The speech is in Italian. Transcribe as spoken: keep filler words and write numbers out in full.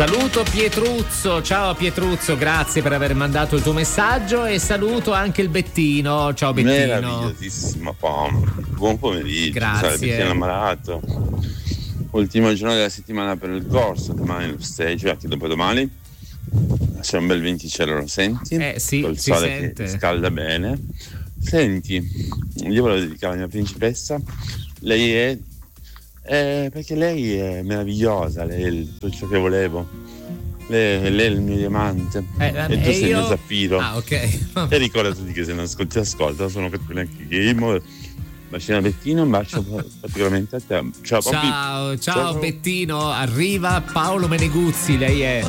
Saluto Pietruzzo, ciao Pietruzzo, grazie per aver mandato il tuo messaggio e saluto anche il Bettino, ciao Bettino. Meravigliosissimo, pom. Buon pomeriggio. Grazie. Bettino ammalato. Ultima giornata della settimana per il corso, domani lo stage, anche dopodomani. C'è un bel venticello, lo senti? Eh sì, col si sole sente. che scalda bene. Senti, io volevo dedicare alla mia principessa, lei è Eh, perché lei è meravigliosa, lei è il- tutto ciò che volevo. Lei, lei è il mio diamante. Eh, e tu e sei il io- mio zaffiro. Ah, ok. E ricordati che se non ascolti, ascolta, sono cattivo anche game. Bacino Bettino, un bacio particolarmente a te. Ciao, Pompi. Ciao, ciao Bettino, arriva Paolo Meneguzzi, lei è